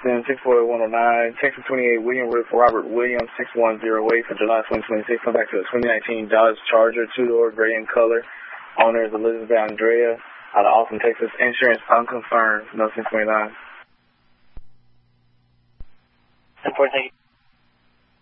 Austin, 64109, Texas 28, William Road for Robert Williams, 6108 for July 2026. Come back to the 2019 Dodge Charger, two-door, gray in color. Owner is Elizabeth Andrea out of Austin, Texas. Insurance unconfirmed, no 629. 10-4, thank you.